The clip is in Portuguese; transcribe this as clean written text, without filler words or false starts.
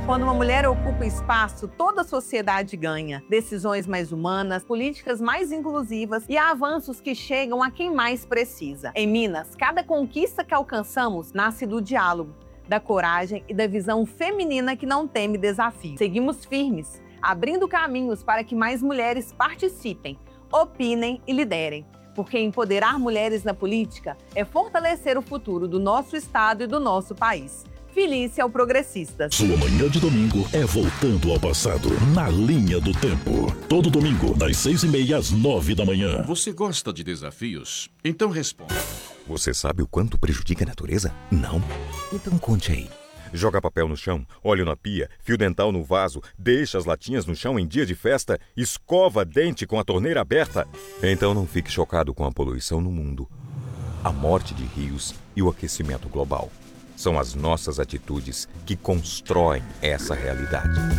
Quando uma mulher ocupa espaço, toda a sociedade ganha. Decisões mais humanas, políticas mais inclusivas e avanços que chegam a quem mais precisa. Em Minas, cada conquista que alcançamos nasce do diálogo, da coragem e da visão feminina que não teme desafios. Seguimos firmes, abrindo caminhos para que mais mulheres participem, opinem e liderem. Porque empoderar mulheres na política é fortalecer o futuro do nosso estado e do nosso país. Felícia ao Progressistas. Sua manhã de domingo é voltando ao passado, na linha do tempo. Todo domingo, das 6h30 às 9 da manhã. Você gosta de desafios? Então responda. Você sabe o quanto prejudica a natureza? Não? Então conte aí. Joga papel no chão, óleo na pia, fio dental no vaso, deixa as latinhas no chão em dia de festa, escova dente com a torneira aberta. Então não fique chocado com a poluição no mundo, a morte de rios e o aquecimento global. São as nossas atitudes que constroem essa realidade.